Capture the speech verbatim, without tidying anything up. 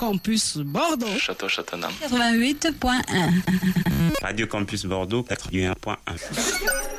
Campus Bordeaux. Château-Châteauneuf. quatre-vingt-huit point un. Radio Campus Bordeaux, quatre-vingt-un point un.